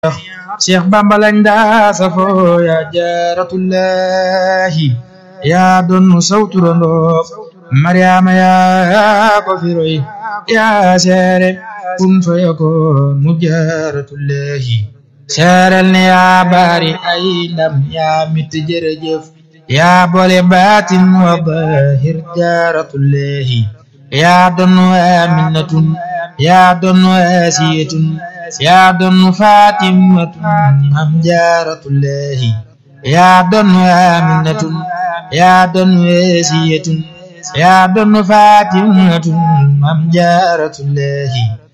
Cheikh Bamba lañ daa safoo yaa jaaratullahi yaa doonu sawturandoo Mariama yaa ko firoy yaa seere kun fayakoon mu jaaratullahi seerel ne yaa baari ay ndam yaa mit jërëjëf yaa boole baatin wa baahir jaaratullahi yaa doonu aminatun yaa doonu asiyatun yaa doonu fatimatun am jaaratullahi yaa doonu aminatun yaa doonu asiyatun yaa doonu fatimatun am jaaratullahi